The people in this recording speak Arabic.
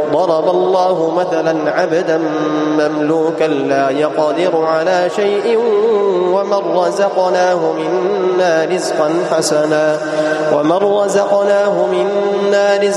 ضرب الله مثلا عبدا مملوكا لا يقدر على شيء ومن رزقناه منا